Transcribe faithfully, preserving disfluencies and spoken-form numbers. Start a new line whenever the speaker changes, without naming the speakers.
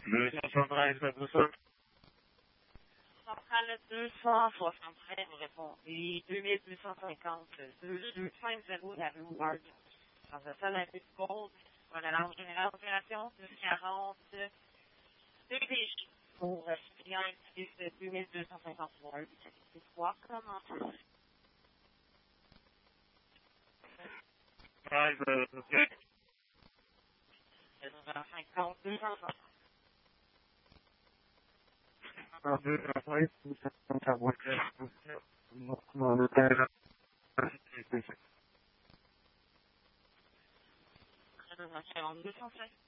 deux cent soixante-treize, c'est pour ça.
Centrale deux cent soixante-treize, vous répondez deux mille deux cent cinquante, deux deux cinq zéro la rue Ward. Dans le sol, un peu de gold, pour la langue générale d'opération, deux quarante, deux D G pour client actif deux mille deux cent cinquante Ward. C'est trois commentaires.
treize, ok.
deux cent cinquante, deux cent soixante.
En deux cent treize, deux cent cinquante, mon mon hôtel,
deux cent quarante, deux cent cinq.